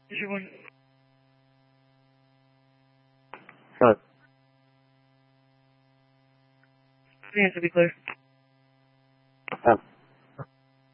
Is your one? Sorry. The answer be clear.